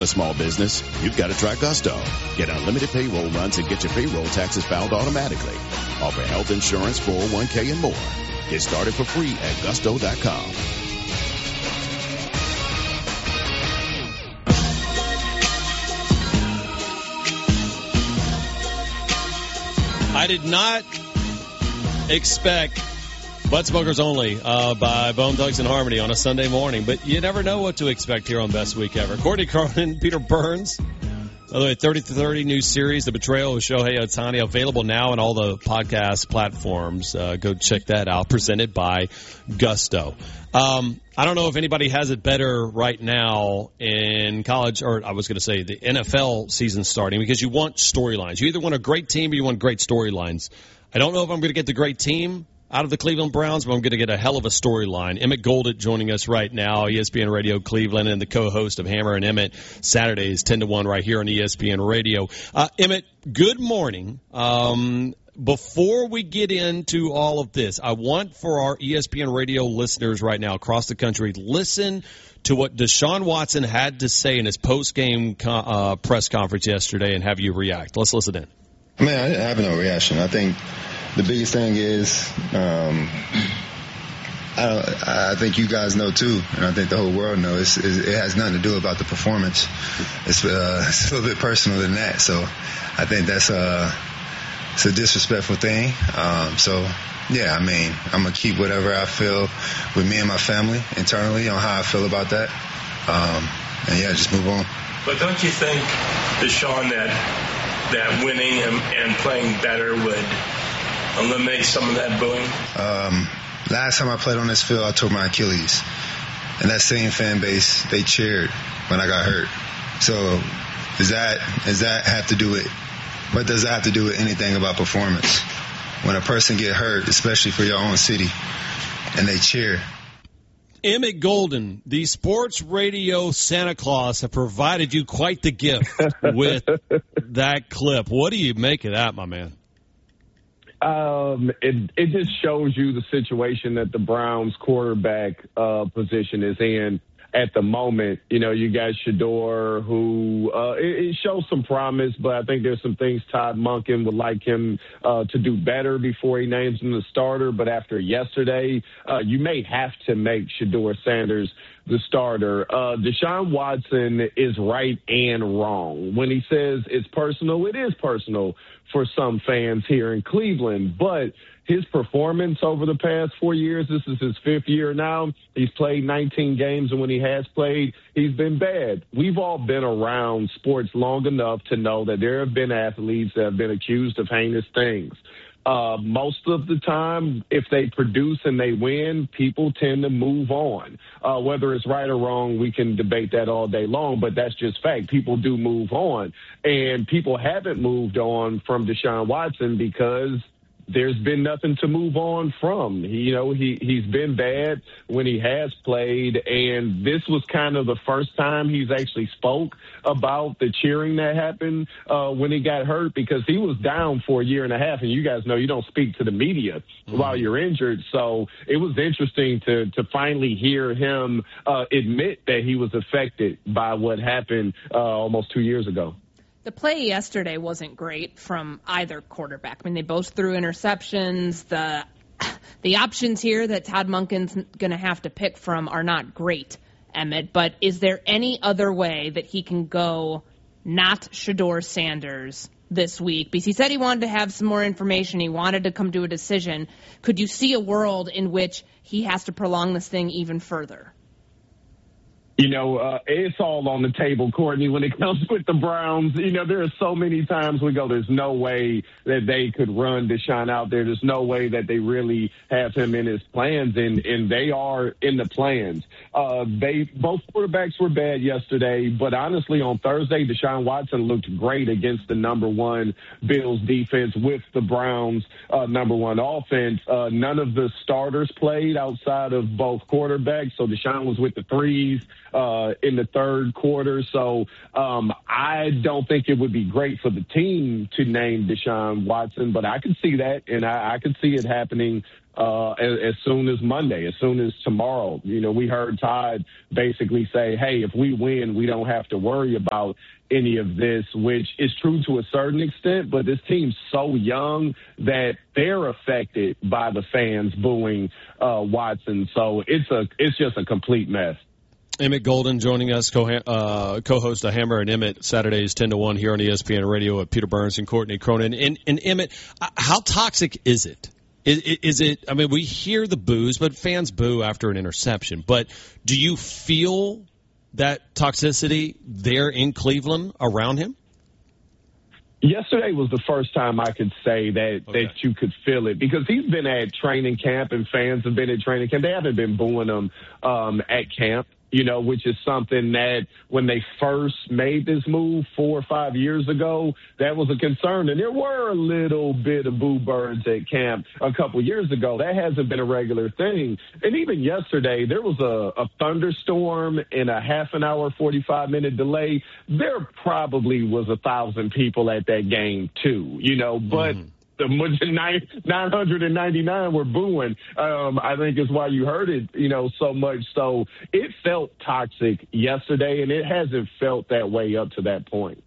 A small business, you've got to try Gusto. Get unlimited payroll runs and get your payroll taxes filed automatically. Offer health insurance, 401k, and more. Get started for free at gusto.com. I did not expect Butt Smokers Only by Bone Thugs and Harmony on a Sunday morning, but you never know what to expect here on Best Week Ever. Courtney Cronin, Peter Burns. By the way, 30-30 new series, The Betrayal of Shohei Ohtani, available now on all the podcast platforms. Go check that out. Presented by Gusto. I don't know if anybody has it better right now in college, or I was going to say the NFL season starting, because you want storylines. You either want a great team or you want great storylines. I don't know if I'm going to get the great team out of the Cleveland Browns, but I'm going to get a hell of a storyline. Emmett Golden joining us right now, ESPN Radio Cleveland, and the co-host of Hammer and Emmett, Saturdays 10-1 right here on ESPN Radio. Emmett, good morning. Before we get into all of this, I want for our ESPN Radio listeners right now across the country, listen to what Deshaun Watson had to say in his post-game press conference yesterday and have you react. Let's listen in. I mean, I didn't have no reaction. I think the biggest thing is, I think you guys know too, and I think the whole world knows, it has nothing to do about the performance. It's a little bit personal than that. So I think it's a disrespectful thing. Yeah, I mean, I'm going to keep whatever I feel with me and my family internally on how I feel about that. And yeah, just move on. But don't you think, Deshaun, that winning and playing better would eliminate some of that booing? Last time I played on this field, I tore my Achilles. And that same fan base, they cheered when I got hurt. So does that have to do with, what does that have to do with anything about performance? When a person get hurt, especially for your own city, and they cheer. Emmett Golden, the sports radio Santa Claus, have provided you quite the gift with that clip. What do you make of that, my man? It just shows you the situation that the Browns quarterback position is in at the moment. You know, you got Shedeur, who it shows some promise, but I think there's some things Todd Monken would like him to do better before he names him the starter. But after yesterday, you may have to make Shedeur Sanders the starter. Deshaun Watson is right and wrong. When he says it's personal, it is personal for some fans here in Cleveland, but his performance over the past 4 years, this is his fifth year now. He's played 19 games, and when he has played, he's been bad. We've all been around sports long enough to know that there have been athletes that have been accused of heinous things. Most of the time, if they produce and they win, people tend to move on. Whether it's right or wrong, we can debate that all day long, but that's just fact. People do move on. And people haven't moved on from Deshaun Watson because there's been nothing to move on from. He's been bad when he has played, and this was kind of the first time he's actually spoke about the cheering that happened when he got hurt, because he was down for a year and a half, and you guys know you don't speak to the media while you're injured. So it was interesting to finally hear him admit that he was affected by what happened almost 2 years ago. The play yesterday wasn't great from either quarterback. I mean, they both threw interceptions. The options here that Todd Monken's going to have to pick from are not great, Emmett. But is there any other way that he can go not Shedeur Sanders this week? Because he said he wanted to have some more information. He wanted to come to a decision. Could you see a world in which he has to prolong this thing even further? It's all on the table, Courtney, when it comes with the Browns. There are so many times we go, there's no way that they could run Deshaun out there. There's no way that they really have him in his plans, and they are in the plans. Both quarterbacks were bad yesterday, but honestly, on Thursday, Deshaun Watson looked great against the number one Bills defense with the Browns' number one offense. None of the starters played outside of both quarterbacks, so Deshaun was with the threes. in the third quarter. So I don't think it would be great for the team to name Deshaun Watson, but I can see that, and I can see it happening as soon as Monday, as soon as tomorrow. You know, we heard Todd basically say, hey, if we win, we don't have to worry about any of this, which is true to a certain extent, but this team's so young that they're affected by the fans booing Watson. So it's just a complete mess. Emmett Golden joining us, co-host of Hammer and Emmett, Saturdays 10 to 1 here on ESPN Radio with Peter Burns and Courtney Cronin. And Emmett, how toxic is it? Is it? I mean, we hear the boos, but fans boo after an interception. But do you feel that toxicity there in Cleveland around him? Yesterday was the first time I could say that you could feel it, because he's been at training camp and fans have been at training camp. They haven't been booing him at camp, you know, which is something that when they first made this move 4 or 5 years ago, that was a concern. And there were a little bit of boo birds at camp a couple years ago. That hasn't been a regular thing. And even yesterday, there was a thunderstorm and a half an hour, 45-minute delay. There probably was 1,000 people at that game too, you know, but the 999 were booing, I think is why you heard it, you know, so much. So it felt toxic yesterday, and it hasn't felt that way up to that point.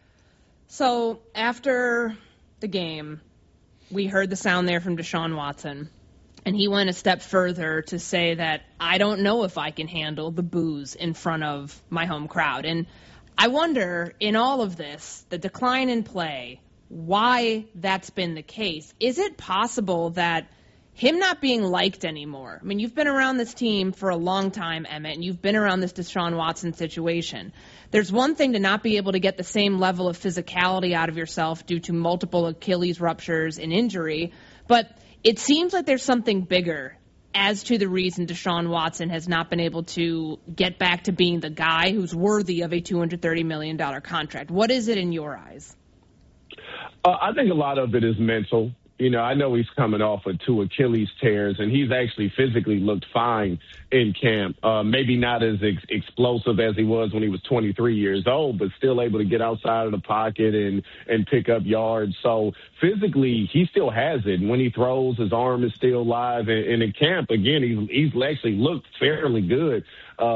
So after the game, we heard the sound there from Deshaun Watson, and he went a step further to say that I don't know if I can handle the boos in front of my home crowd. And I wonder, in all of this, the decline in play, why that's been the case. Is it possible that him not being liked anymore? I mean, you've been around this team for a long time, Emmett, and you've been around this Deshaun Watson situation. There's one thing to not be able to get the same level of physicality out of yourself due to multiple Achilles ruptures and injury, but it seems like there's something bigger as to the reason Deshaun Watson has not been able to get back to being the guy who's worthy of a $230 million contract. What is it in your eyes? I think a lot of it is mental. You know, I know he's coming off of 2 Achilles tears, and he's actually physically looked fine in camp. Maybe not as explosive as he was when he was 23 years old, but still able to get outside of the pocket and pick up yards. So physically, he still has it. And when he throws, his arm is still live. And in camp, again, he's actually looked fairly good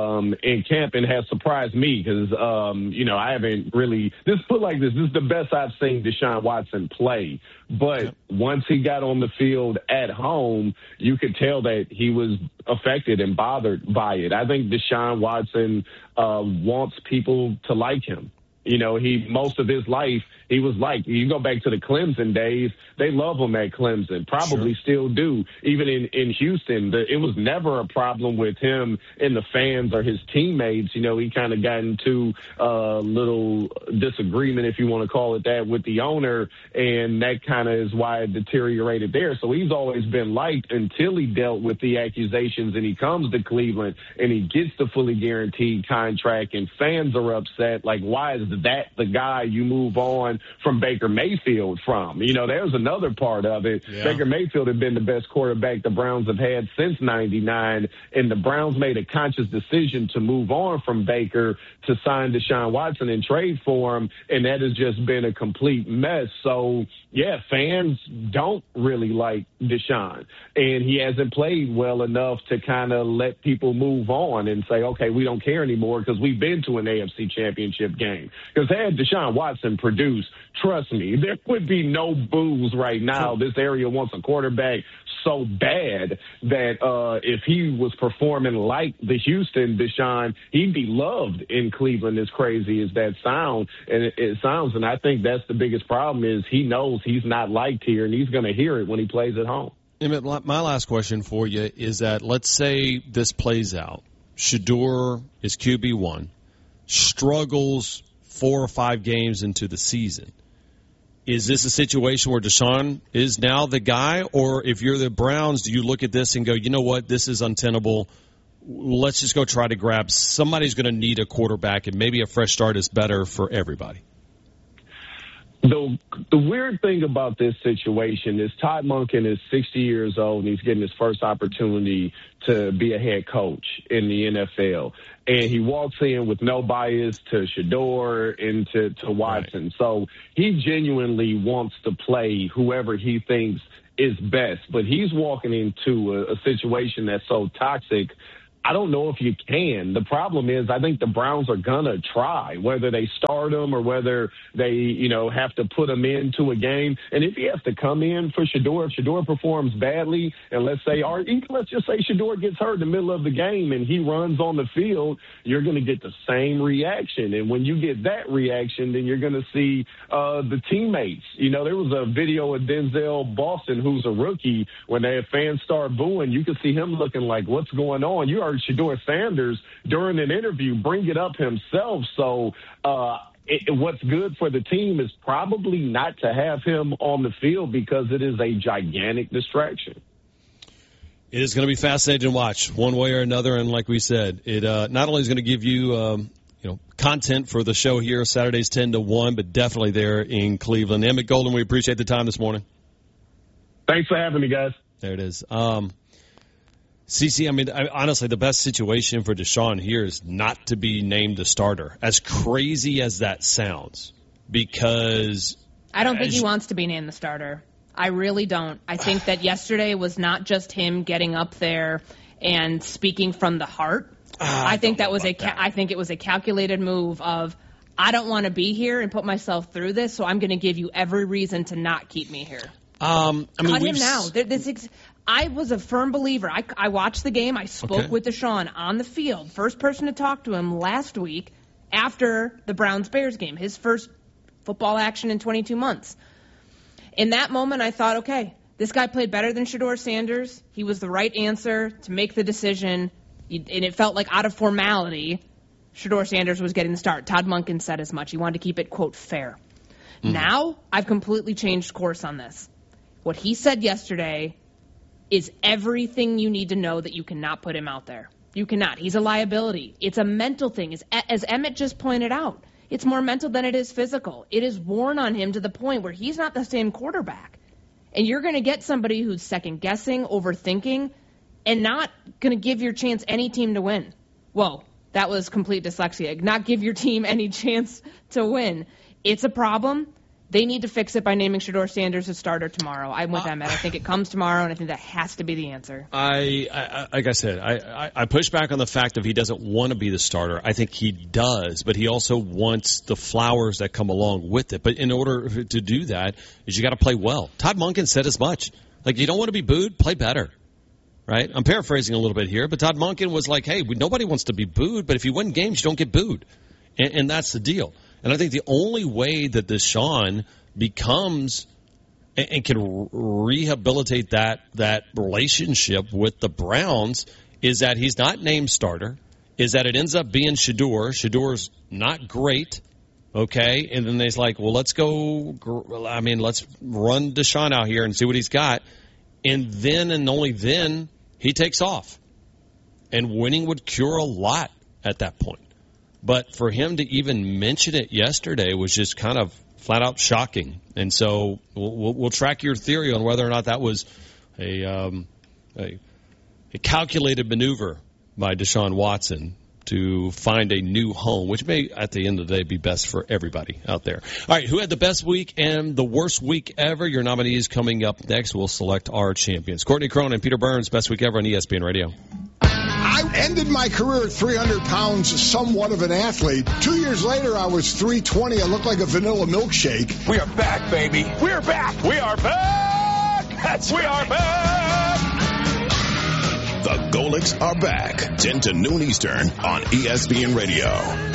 in camp, and has surprised me because, you know, I haven't really – this is the best I've seen Deshaun Watson play. But once he got on the field at home, you could tell that he was affected and bothered by it. I think Deshaun Watson wants people to like him. You know, most of his life, he was like, you go back to the Clemson days, they love him at Clemson, probably still do. Even in Houston, it was never a problem with him and the fans or his teammates. You know, he kind of got into a little disagreement, if you want to call it that, with the owner, and that kind of is why it deteriorated there. So he's always been liked until he dealt with the accusations, and he comes to Cleveland and he gets the fully guaranteed contract, and fans are upset. Like, why is that the guy you move on from Baker Mayfield from? You know, there's another part of it. Yeah. Baker Mayfield had been the best quarterback the Browns have had since 99, and the Browns made a conscious decision to move on from Baker to sign Deshaun Watson and trade for him, and that has just been a complete mess. So, yeah, fans don't really like Deshaun, and he hasn't played well enough to kind of let people move on and say, okay, we don't care anymore because we've been to an AFC championship game. Because had Deshaun Watson produced, trust me, there would be no boos right now. This area wants a quarterback so bad that if he was performing like the Houston Deshaun, he'd be loved in Cleveland, as crazy as that sounds. And I think that's the biggest problem is he knows he's not liked here, and he's going to hear it when he plays at home. Emmett, my last question for you is that let's say this plays out. Shedeur is QB1, struggles 4 or 5 games into the season. Is this a situation where Deshaun is now the guy? Or if you're the Browns, do you look at this and go, you know what, this is untenable. Let's just go try to grab somebody's going to need a quarterback, and maybe a fresh start is better for everybody? The weird thing about this situation is Todd Monken is 60 years old and he's getting his first opportunity to be a head coach in the NFL. And he walks in with no bias to Shedeur and to Watson. Right. So he genuinely wants to play whoever he thinks is best. But he's walking into a situation that's so toxic, I don't know if you can. The problem is I think the Browns are going to try, whether they start him or whether they, have to put him into a game. And if he has to come in for Shedeur, if Shedeur performs badly, and let's just say Shedeur gets hurt in the middle of the game and he runs on the field, you're going to get the same reaction. And when you get that reaction, then you're going to see the teammates. There was a video of Denzel Boston, who's a rookie, when they had fans start booing, you could see him looking like, what's going on? You heard Shedeur Sanders during an interview bring it up himself. So what's good for the team is probably not to have him on the field because it is a gigantic distraction. It is going to be fascinating to watch one way or another. And like we said, it not only is going to give you content for the show here Saturdays 10 to 1, but definitely there in Cleveland. Emmett Golden, we appreciate the time this morning. Thanks for having me, guys. There it is. CC, honestly, the best situation for Deshaun here is not to be named the starter, as crazy as that sounds, because I don't think he wants to be named the starter. I really don't. I think that yesterday was not just him getting up there and speaking from the heart. I think that was I think it was a calculated move of, I don't want to be here and put myself through this, so I'm going to give you every reason to not keep me here. Cut him now. I was a firm believer. I watched the game. I spoke with Deshaun on the field. First person to talk to him last week after the Browns-Bears game, his first football action in 22 months. In that moment, I thought, okay, this guy played better than Shedeur Sanders. He was the right answer to make the decision, and it felt like out of formality, Shedeur Sanders was getting the start. Todd Monken said as much. He wanted to keep it, quote, fair. Mm-hmm. Now, I've completely changed course on this. What he said yesterday is everything you need to know that you cannot put him out there. You cannot. He's a liability. It's a mental thing. As Emmett just pointed out, it's more mental than it is physical. It is worn on him to the point where he's not the same quarterback. And you're going to get somebody who's second-guessing, overthinking, and not going to give your chance any team to win. Whoa, that was complete dyslexia. Not give your team any chance to win. It's a problem. They need to fix it by naming Shedeur Sanders a starter tomorrow. I'm with Emmett. I think it comes tomorrow, and I think that has to be the answer. Like I said, I push back on the fact that he doesn't want to be the starter. I think he does, but he also wants the flowers that come along with it. But in order to do that, is you got to play well. Todd Monken said as much. Like, you don't want to be booed, play better. Right? I'm paraphrasing a little bit here, but Todd Monken was like, hey, nobody wants to be booed, but if you win games, you don't get booed. And that's the deal. And I think the only way that Deshaun becomes and can rehabilitate that relationship with the Browns is that he's not named starter, is that it ends up being Shedeur. Shedeur's not great, okay? And then they're like, well, let's run Deshaun out here and see what he's got. And then and only then he takes off. And winning would cure a lot at that point. But for him to even mention it yesterday was just kind of flat out shocking. And so we'll track your theory on whether or not that was a calculated maneuver by Deshaun Watson to find a new home, which may, at the end of the day, be best for everybody out there. All right, who had the best week and the worst week ever? Your nominees coming up next. We'll select our champions. Courtney Cronin and Peter Burns, best week ever on ESPN Radio. I ended my career at 300 pounds, somewhat of an athlete. 2 years later, I was 320. I looked like a vanilla milkshake. We are back, baby. We're back. We are back. We are back. The Golics are back. 10 to noon Eastern on ESPN Radio.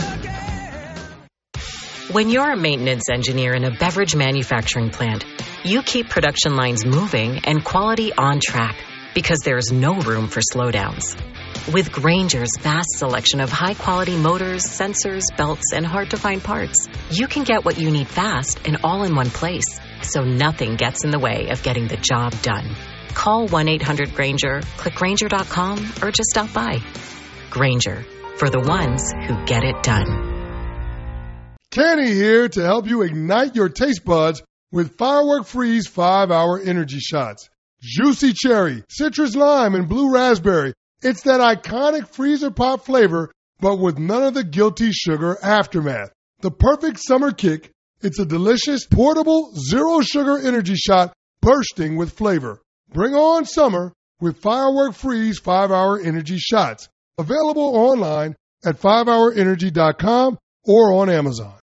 When you're a maintenance engineer in a beverage manufacturing plant, you keep production lines moving and quality on track because there's no room for slowdowns. With Grainger's vast selection of high-quality motors, sensors, belts, and hard-to-find parts, you can get what you need fast and all in one place, so nothing gets in the way of getting the job done. Call 1-800-GRAINGER, click Grainger.com, or just stop by. Grainger, for the ones who get it done. Kenny here to help you ignite your taste buds with Firework Freeze 5-Hour Energy Shots. Juicy cherry, citrus lime, and blue raspberry. It's that iconic freezer pop flavor, but with none of the guilty sugar aftermath. The perfect summer kick. It's a delicious, portable, zero-sugar energy shot bursting with flavor. Bring on summer with Firework Freeze 5-Hour Energy Shots. Available online at 5hourenergy.com or on Amazon.